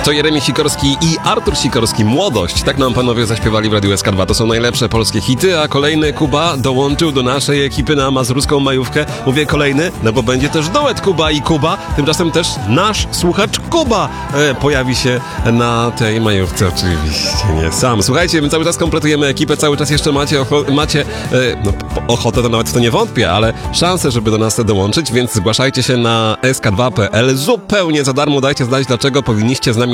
To Jeremi Sikorski i Artur Sikorski. Młodość. Tak nam panowie zaśpiewali w Radiu SK2. To są najlepsze polskie hity, a kolejny Kuba dołączył do naszej ekipy na mazurską majówkę. Mówię kolejny, no bo będzie też duet Kuba i Kuba. Tymczasem też nasz słuchacz Kuba pojawi się na tej majówce. Oczywiście nie sam. Słuchajcie, my cały czas kompletujemy ekipę, cały czas jeszcze macie ochotę, to nawet w to nie wątpię, ale szansę, żeby do nas dołączyć, więc zgłaszajcie się na sk2.pl zupełnie za darmo. Dajcie znać, dlaczego powinniście z nami